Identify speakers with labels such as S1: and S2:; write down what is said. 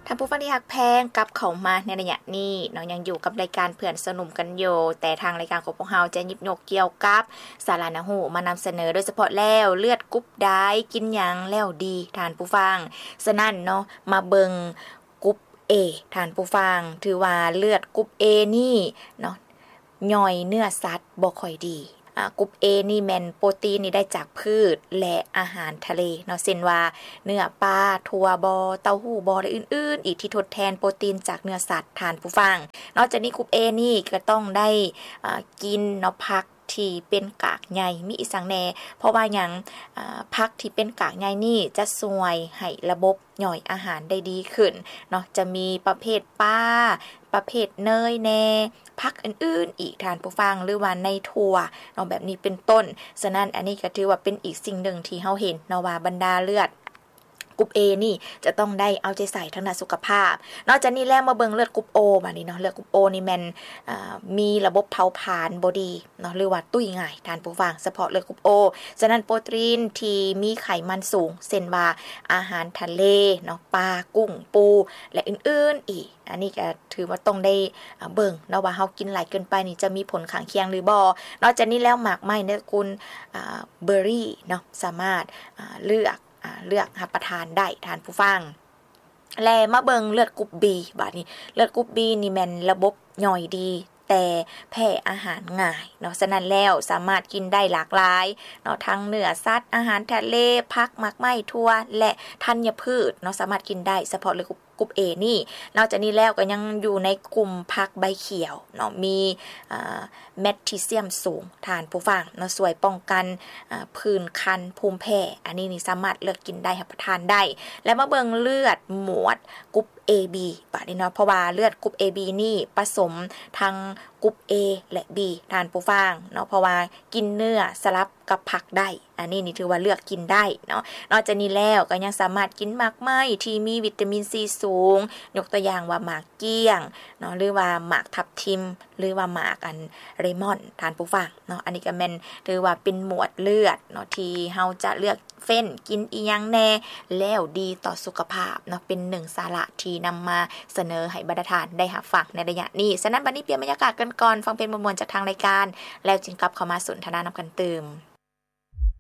S1: ท่านผู้ฟังที่ฮักแพงกับเขามาในระยะนี้เนาะยังอยู่กับรายการเพื่อนสนุมกันอยู่แต่ทางรายการของพวกเราจะหยิบยกเกี่ยวกับสาระนะฮู้มานำเสนอโดยเฉพาะแล้วเลือดกรุ๊ปได้กินหยังแล้วดีท่านผู้ฟังฉะนั้นเนาะมาเบิงกรุ๊ป A ท่านผู้ฟังถือว่าเลือดกรุ๊ป A นี่เนาะย่อยเนื้อสัตว์บ่ค่อยดีกรุ๊ป A นี่แม่นโปรตีนนี่ได้จากพืชและอาหารทะเลเนาะเช่นว่าเนื้อปลาถั่วบอเต้าหู้บอและอื่นๆอีกที่ทดแทนโปรตีนจากเนื้อสัตว์ทานผู้ฟังนอกจากนี้กรุ๊ป A นี่ก็ต้องได้กินเนาะผักที่เป็นกากใยมีอีสังแน่เพราะว่าหยังผักที่เป็นกากใยนี่จะช่วยให้ระบบย่อยอาหารได้ดีขึ้นเนาะจะมีประเภทปลาประเภทเนยแน่ผักอื่นๆอีกทานผู้ฟังหรือว่าในถั่วเนาะแบบนี้เป็นต้นฉะนั้นอันนี้ก็ถือว่าเป็นอีกสิ่งหนึ่งที่เฮาเห็นเนาะว่าบรรดาเลือดกรุ๊ป A นี่จะต้องได้เอาใจใส่ทางด้านสุขภาพนอกจากนี้แล้วมาเบิ่งเลือดกรุ๊ป O มานี่เนาะเลือดกรุ๊ป O นี่แม่นมีระบบเผาผลาญบ่ดีเนาะหรือว่าตุ้ยง่ายทานผู้ฟังเฉพาะเลือดกรุ๊ป O ฉะนั้นโปรตีนที่มีไขมันสูงเช่นว่าอาหารทะเลเนาะปลากุ้งปูและอื่นๆอีกอันนี้ก็ถือว่าต้องได้เบิ่งเนาะว่าเฮากินหลายเกินไปนี่จะมีผลข้างเคียงหรือบ่นอกจากนี้แล้วหมากไม้ในตระกูลเบอร์รี่เนาะสามารถเลือกรับประทานได้ทานผู้ฟังและมาเบิงเลือดกรุ๊ป B บัดนี้เลือดกรุ๊ป B นี่แม่นระบบย่อยดีแต่แพ้อาหารง่ายเนาะฉะนั้นแล้วสามารถกินได้หลากหลายเนาะทั้งเนื้อสัตว์อาหารทะเลผักหมากไม้ถั่วและธัญพืชเนาะสามารถกินได้เฉพาะเลือดกรุ๊ป A นี่นอกจากนี้แล้วก็ยังอยู่ในกลุ่มผักใบเขียวเนาะมีแมกนีเซียมสูงทานผู้ฟังเนาะช่วยป้องกันผื่นคันภูมิแพ้อันนี้นี่สามารถเลือกกินได้รับประทานได้และมาเบิ่งเลือดหมวดกรุ๊ป AB บัดนี้เนาะเพราะว่าเลือดกรุ๊ป AB นี่ผสมทั้งกรุ๊ป A และ B ทานผู้ฟังเนาะเพราะว่ากินเนื้อสลับกับผักได้อันนี้นี่ถือว่าเลือกกินได้เนาะนอกจากนี้แล้วก็ยังสามารถกินหมากไม้ที่มีวิตามินซีสูงยกตัวอย่างว่าหมากเกี้ยงเนาะหรือว่าหมากทับทิมหรือว่าหมากเลมอนทานผู้ฟังเนาะอันนี้ก็แม่นถือว่าเป็นหมวดเลือดเนาะที่เฮาจะเลือกเฟ้นกินอีหยังแน่แล้วดีต่อสุขภาพเนาะเป็นหนึ่งสาระที่นำมาเสนอให้บรรดาท่านได้รับฟังในระยะนี้ฉะนั้นบัดนี้เปลี่ยนบรรยากาศกันก่อนฟังเพลงมวลๆจากทางรายการแล้วจึงกลับเข้ามาสนทนานำกันเติม